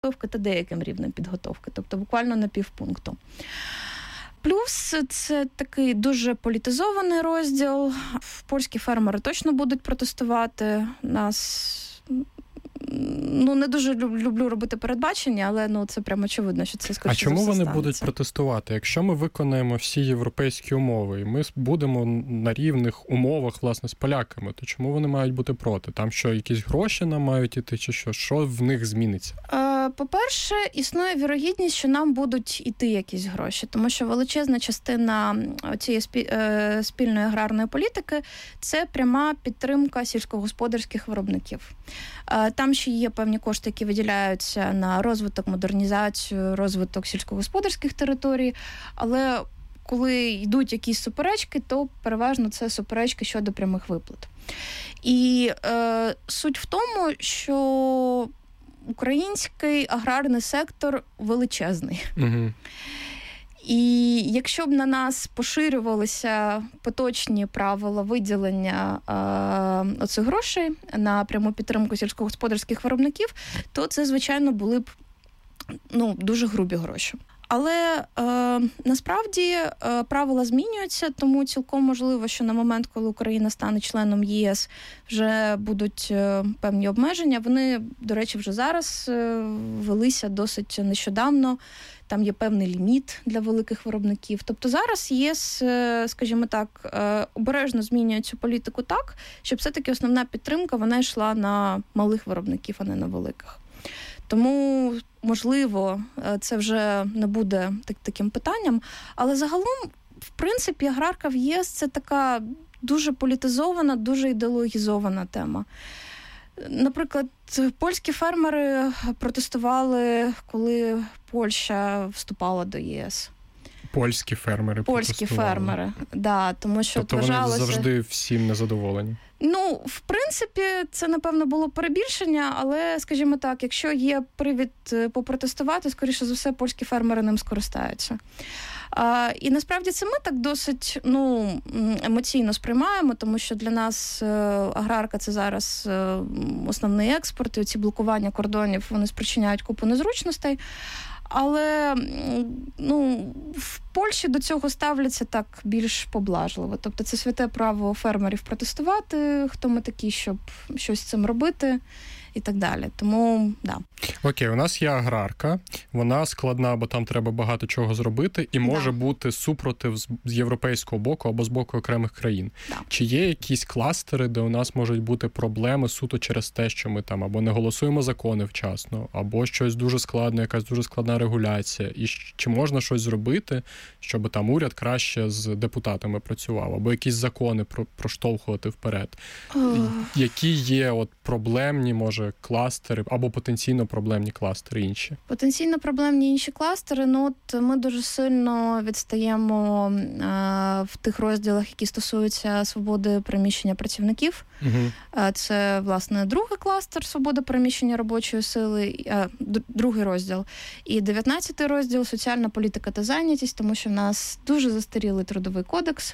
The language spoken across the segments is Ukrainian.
підготовки та деяким рівнем підготовки, тобто буквально на півпункту. Плюс це такий дуже політизований розділ. Польські фермери точно будуть протестувати. Не дуже люблю робити передбачення, але це прямо очевидно, що це скоріше. А чому вони станеться. будуть протестувати? Якщо ми виконаємо всі європейські умови, і ми будемо на рівних умовах, власне, з поляками, то чому вони мають бути проти? Там що, якісь гроші нам мають іти, чи що? Що в них зміниться? По-перше, існує вірогідність, що нам будуть іти якісь гроші, тому що величезна частина цієї спільної аграрної політики – це пряма підтримка сільськогосподарських виробників. Там ще є певні кошти, які виділяються на розвиток, модернізацію, розвиток сільськогосподарських територій, але коли йдуть якісь суперечки, то переважно це суперечки щодо прямих виплат. І суть в тому, що український аграрний сектор величезний. Угу. І якщо б на нас поширювалися поточні правила виділення оцих грошей на пряму підтримку сільськогосподарських виробників, то це, звичайно, були б дуже грубі гроші. Але насправді правила змінюються, тому цілком можливо, що на момент, коли Україна стане членом ЄС, вже будуть певні обмеження. Вони, до речі, вже зараз велися досить нещодавно. Там є певний ліміт для великих виробників. Тобто зараз ЄС, скажімо так, обережно змінює цю політику так, щоб все-таки основна підтримка, вона йшла на малих виробників, а не на великих. Тому, можливо, це вже не буде таким питанням. Але загалом, в принципі, аграрка в ЄС – це така дуже політизована, дуже ідеологізована тема. Наприклад, польські фермери протестували, коли Польща вступала до ЄС. Польські фермери протестували? Да, тому що тобто вважалося... вони завжди всім незадоволені? В принципі, це, напевно, було перебільшення, але, скажімо так, якщо є привід попротестувати, скоріше за все, польські фермери ним скористаються. І насправді це ми так досить емоційно сприймаємо, тому що для нас аграрка – це зараз основний експорт, і ці блокування кордонів, вони спричиняють купу незручностей. Але в Польщі до цього ставляться так більш поблажливо. Тобто це святе право фермерів протестувати, хто ми такі, щоб щось з цим робити і так далі. Тому, да. Окей, у нас є аграрка, вона складна, бо там треба багато чого зробити, і може бути супротив з європейського боку або з боку окремих країн. Да. Чи є якісь кластери, де у нас можуть бути проблеми суто через те, що ми там або не голосуємо закони вчасно, або щось дуже складне, якась дуже складна регуляція? І чи можна щось зробити, щоб там уряд краще з депутатами працював, або якісь закони проштовхувати вперед? Які є проблемні, може, кластери, або потенційно проблемні кластери інші? Потенційно проблемні інші кластери, ми дуже сильно відстаємо в тих розділах, які стосуються свободи переміщення працівників. Угу. Це, власне, другий кластер свобода переміщення робочої сили, другий розділ. І 19-й розділ соціальна політика та зайнятість, тому що в нас дуже застарілий трудовий кодекс.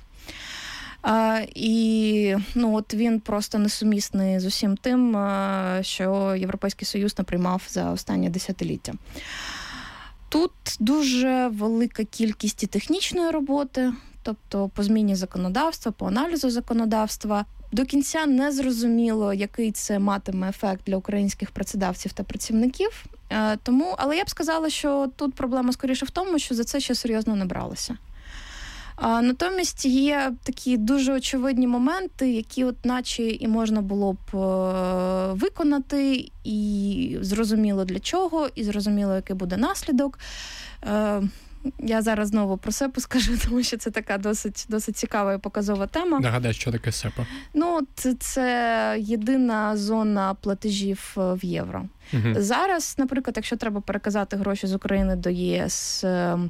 І він просто несумісний з усім тим, що Європейський Союз наприймав за останні десятиліття. Тут дуже велика кількість і технічної роботи, тобто по зміні законодавства, по аналізу законодавства. До кінця не зрозуміло, який це матиме ефект для українських працедавців та працівників. Але я б сказала, що тут проблема скоріше в тому, що за це ще серйозно не бралося. Натомість є такі дуже очевидні моменти, які наче і можна було б виконати, і зрозуміло для чого, і зрозуміло, який буде наслідок. Я зараз знову про СЕПу скажу, тому що це така досить цікава і показова тема. Нагадай, що таке СЕПа? Це єдина зона платежів в євро. Угу. Зараз, наприклад, якщо треба переказати гроші з України до ЄС,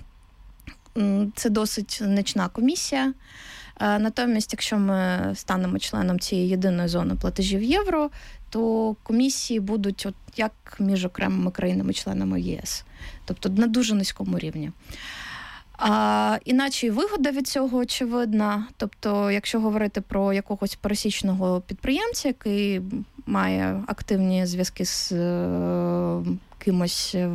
це досить значна комісія. Натомість, якщо ми станемо членом цієї єдиної зони платежів євро, то комісії будуть як між окремими країнами-членами ЄС. Тобто на дуже низькому рівні. Іначе і вигода від цього очевидна. Тобто, якщо говорити про якогось пересічного підприємця, який має активні зв'язки з кимось